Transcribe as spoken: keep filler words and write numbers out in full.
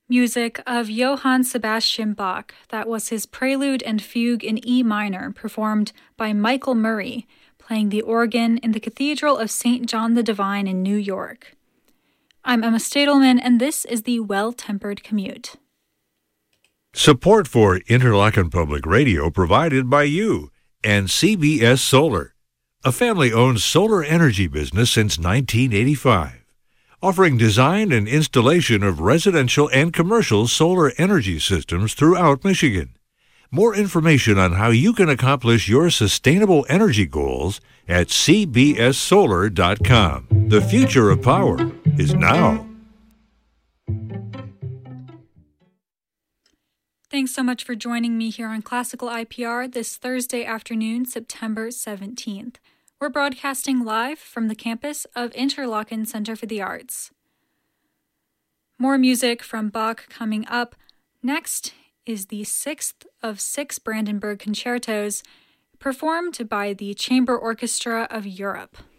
Music of Johann Sebastian Bach. That was his Prelude and Fugue in E minor, performed by Michael Murray, playing the organ in the Cathedral of Saint John the Divine in New York. I'm Emma Stadelman, and this is the Well-Tempered Commute. Support for Interlochen Public Radio provided by you and C B S Solar, a family-owned solar energy business since nineteen eighty-five. Offering design and installation of residential and commercial solar energy systems throughout Michigan. More information on how you can accomplish your sustainable energy goals at c b s solar dot com. The future of power is now. Thanks so much for joining me here on Classical I P R this Thursday afternoon, September seventeenth. We're broadcasting live from the campus of Interlochen Center for the Arts. More music from Bach coming up. Next is the sixth of six Brandenburg concertos, performed by the Chamber Orchestra of Europe.